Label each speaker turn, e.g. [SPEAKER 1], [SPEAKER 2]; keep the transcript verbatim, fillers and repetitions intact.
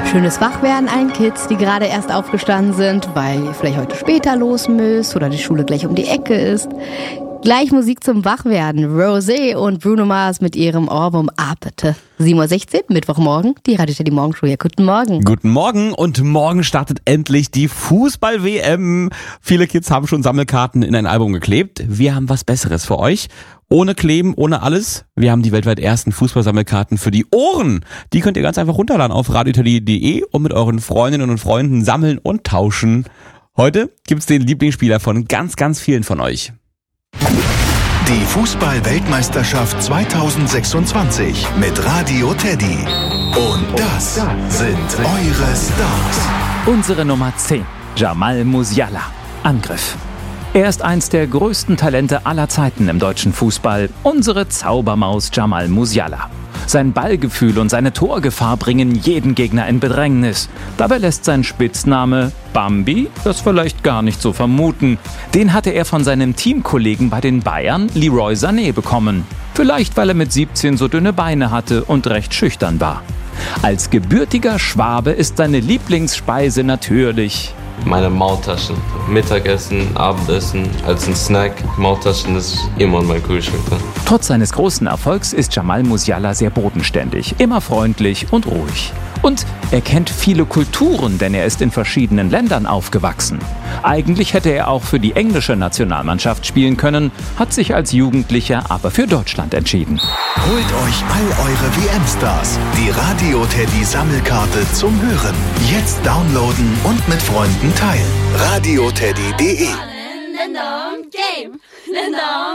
[SPEAKER 1] Schönes Wachwerden allen Kids, die gerade erst aufgestanden sind, weil ihr vielleicht heute später los müsst oder die Schule gleich um die Ecke ist. Gleich Musik zum Wachwerden. Rosé und Bruno Mars mit ihrem Ohrwurm Apete. sieben Uhr sechzehn, Mittwochmorgen, die Radio Teddy Morgenshow. Ja, guten Morgen.
[SPEAKER 2] Guten Morgen und morgen startet endlich die Fußball-W M. Viele Kids haben schon Sammelkarten in ein Album geklebt. Wir haben was Besseres für euch. Ohne Kleben, ohne alles. Wir haben die weltweit ersten Fußballsammelkarten für die Ohren. Die könnt ihr ganz einfach runterladen auf radio teddy punkt de und mit euren Freundinnen und Freunden sammeln und tauschen. Heute gibt's den Lieblingsspieler von ganz, ganz vielen von euch.
[SPEAKER 3] Die Fußball-Weltmeisterschaft zweitausendsechsundzwanzig mit Radio Teddy. Und das sind eure Stars.
[SPEAKER 4] Unsere Nummer zehn, Jamal Musiala. Angriff. Er ist eins der größten Talente aller Zeiten im deutschen Fußball. Unsere Zaubermaus Jamal Musiala. Sein Ballgefühl und seine Torgefahr bringen jeden Gegner in Bedrängnis. Dabei lässt sein Spitzname Bambi das vielleicht gar nicht so vermuten. Den hatte er von seinem Teamkollegen bei den Bayern, Leroy Sané, bekommen. Vielleicht, weil er mit siebzehn so dünne Beine hatte und recht schüchtern war. Als gebürtiger Schwabe ist seine Lieblingsspeise natürlich
[SPEAKER 5] meine Maultaschen. Mittagessen, Abendessen, als ein Snack. Maultaschen ist immer in meinem Kühlschrank drin.
[SPEAKER 4] Trotz seines großen Erfolgs ist Jamal Musiala sehr bodenständig, immer freundlich und ruhig. Und er kennt viele Kulturen, denn er ist in verschiedenen Ländern aufgewachsen. Eigentlich hätte er auch für die englische Nationalmannschaft spielen können, hat sich als Jugendlicher aber für Deutschland entschieden.
[SPEAKER 3] Holt euch all eure W M-Stars. Die Radio Teddy Sammelkarte zum Hören. Jetzt downloaden und mit Freunden teilen. radio teddy punkt de